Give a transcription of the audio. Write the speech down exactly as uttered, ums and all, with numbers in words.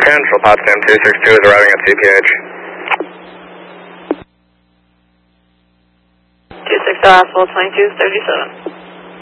Central Potsdam two six two is arriving at C P H. two six zero, Asphalt twenty-two thirty-seven.